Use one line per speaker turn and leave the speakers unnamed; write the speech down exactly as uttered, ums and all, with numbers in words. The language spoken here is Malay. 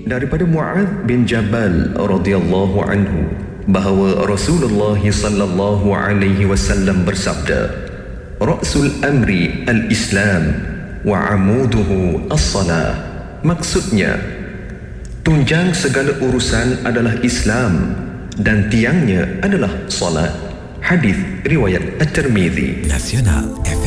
daripada Mu'adz bin Jabal radhiyallahu anhu bahawa Rasulullah sallallahu alaihi wasallam bersabda, "Ra'sul amri al-Islam wa 'amuduhu as-salah." Maksudnya, tunjang segala urusan adalah Islam dan tiangnya adalah salat. Hadis riwayat At-Tirmizi.
Nasional F